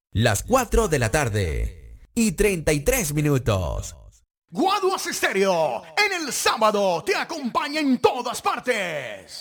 Las 4 de la tarde y 33 minutos. Guaduas Estéreo, en el sábado te acompaña en todas partes.